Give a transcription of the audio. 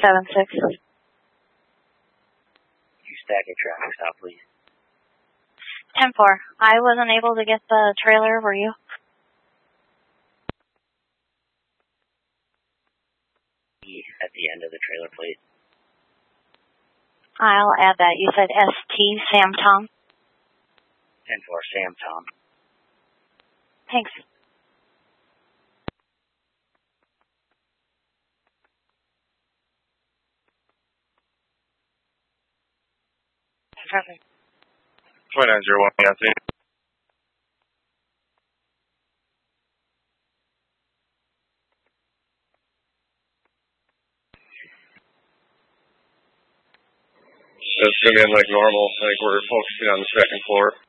7-6. You stack a traffic stop, please. 10-4. I wasn't able to get the trailer, were you? At the end of the trailer, please. I'll add that. You said ST, Sam Tom? 10-4, Sam Tom. Thanks. Perfect. 2901, Yancey. It's going to be like normal, like we're focusing on the second floor.